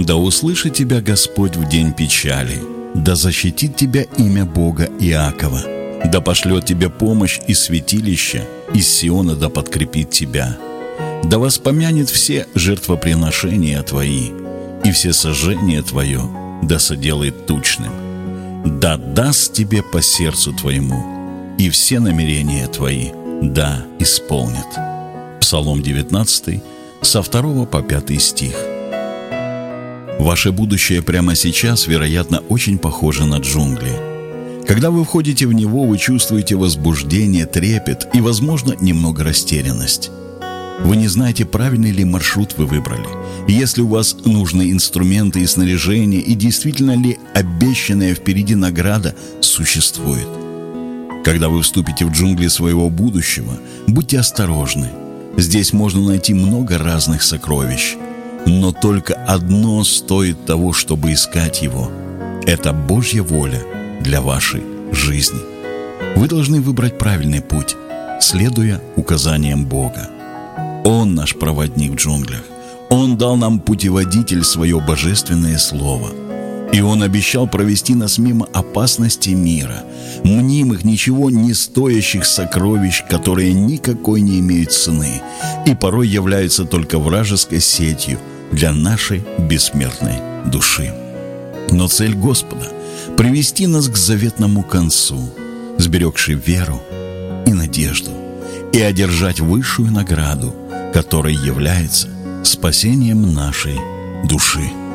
Да услышит тебя Господь в день печали, да защитит тебя имя Бога Иакова, да пошлет тебе помощь из святилища, из Сиона да подкрепит тебя, да воспомянет все жертвоприношения твои, и все сожжения твое да соделает тучным, да даст тебе по сердцу твоему, и все намерения твои да исполнит. Псалом 19, со 2 по 5 стих. Ваше будущее прямо сейчас, вероятно, очень похоже на джунгли. Когда вы входите в него, вы чувствуете возбуждение, трепет и, возможно, немного растерянность. Вы не знаете, правильный ли маршрут вы выбрали, есть ли у вас нужные инструменты и снаряжение, и действительно ли обещанная впереди награда существует. Когда вы вступите в джунгли своего будущего, будьте осторожны. Здесь можно найти много разных сокровищ, но только одно стоит того, чтобы искать его. Это Божья воля для вашей жизни. Вы должны выбрать правильный путь, следуя указаниям Бога. Он наш проводник в джунглях. Он дал нам путеводитель, свое божественное слово. И Он обещал провести нас мимо опасностей мира, мнимых, ничего не стоящих сокровищ, которые никакой не имеют цены и порой являются только вражеской сетью для нашей бессмертной души. Но цель Господа – привести нас к заветному концу, сберегши веру и надежду, и одержать высшую награду, которой является спасением нашей души.